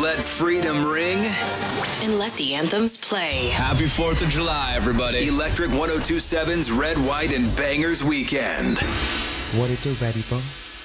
Let freedom ring. And let the anthems play. Happy 4th of July, everybody. Electric 102.7's Red, White, and Bangers Weekend. What it do, baby boy?